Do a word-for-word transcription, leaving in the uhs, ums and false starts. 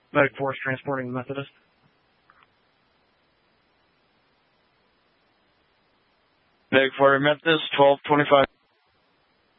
Medic Force transporting Methodist. Medic for Methodist, twelve twenty-five.